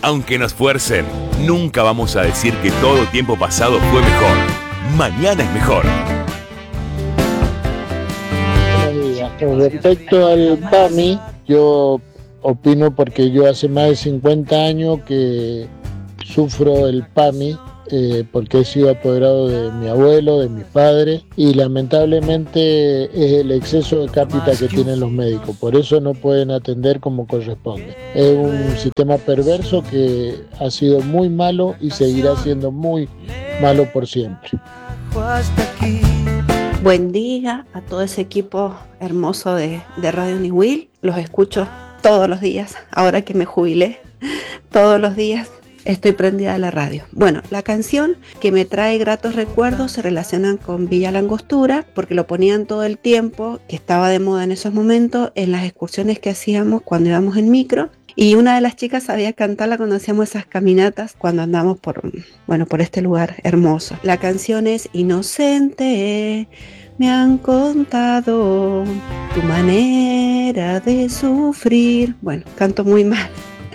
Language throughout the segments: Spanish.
Aunque nos fuercen, nunca vamos a decir que todo tiempo pasado fue mejor. Mañana es mejor. Buenos días. Con respecto al PAMI, yo opino porque yo hace más de 50 años que sufro el PAMI, porque he sido apoderado de mi abuelo, de mi padre, y lamentablemente es el exceso de cápita que tienen los médicos, por eso no pueden atender como corresponde. Es un sistema perverso que ha sido muy malo y seguirá siendo muy malo por siempre. Buen día a todo ese equipo hermoso de Radio Niwil. Los escucho todos los días, ahora que me jubilé, todos los días estoy prendida a la radio. Bueno, la canción que me trae gratos recuerdos se relacionan con Villa La Angostura, porque lo ponían todo el tiempo, que estaba de moda en esos momentos, en las excursiones que hacíamos cuando íbamos en micro. Y una de las chicas sabía cantarla cuando hacíamos esas caminatas, cuando andamos por este lugar hermoso. La canción es Inocente, me han contado tu manera de sufrir. Bueno, canto muy mal.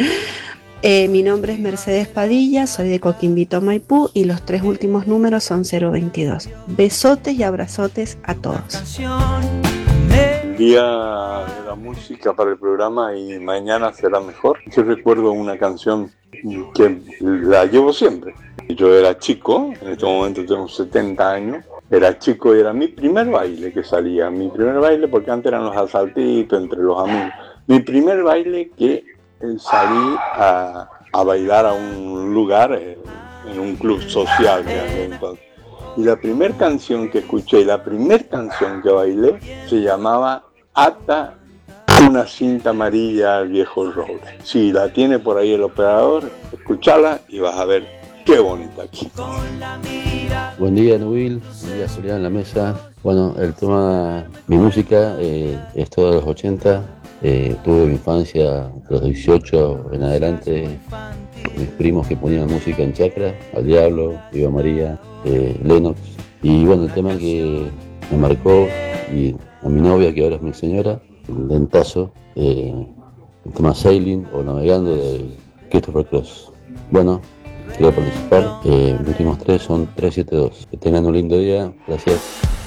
Mi nombre es Mercedes Padilla, soy de Coquimbito, Maipú, y los 3 últimos números son 022. Besotes y abrazotes a todos. Día de la música para el programa y mañana será mejor. Yo recuerdo una canción que la llevo siempre. Yo era chico, en este momento tengo 70 años, era chico y era mi primer baile que salía. Mi primer baile, porque antes eran los asaltitos entre los amigos. Mi primer baile que salí a bailar a un lugar, en un club social. Y la primera canción que escuché, la primera canción que bailé, se llamaba Ata una cinta amarilla al viejo roble. Si la tiene por ahí el operador, escuchala y vas a ver qué bonita aquí. Buen día, Nubil. Buen día, Julián, en la mesa. Bueno, el tema, mi música es todo de los 80. Tuve mi infancia, los 18 en adelante, mis primos que ponían música en chacra, Al Diablo, Viva María, Lennox. Y bueno, el tema que me marcó, y a mi novia, que ahora es mi señora, el Dentazo, el tema Sailing o Navegando de Christopher Cross. Bueno, quiero participar. Mis últimos 3 son 372. Que tengan un lindo día. Gracias.